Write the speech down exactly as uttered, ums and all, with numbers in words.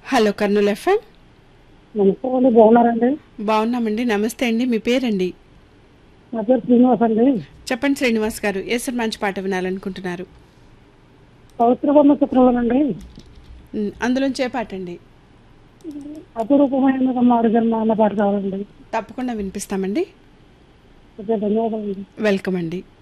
Hello Kurnool FM. నమస్తే అండి, బాగున్నారండి? బాగున్నామండి. నమస్తే అండి. మీ పేరండి? నా పేరు శ్రీనివాస్ అండి. చెప్పండి శ్రీనివాస్ గారు, ఏ సినిమా మంచి పాట వినాలనుకుంటున్నారు? పవిత్ర బొమ్మ చిత్రంలోనండి. ఉమ్, అందులోంచి ఏ పాట అండి? అపురూపమైన మాడు జన్మ అన్న పాట కావాలండి. తప్పకుండా వినిపిస్తామండి. ఓకే, ధన్యవాదాలండి. వెల్కమ్ అండి.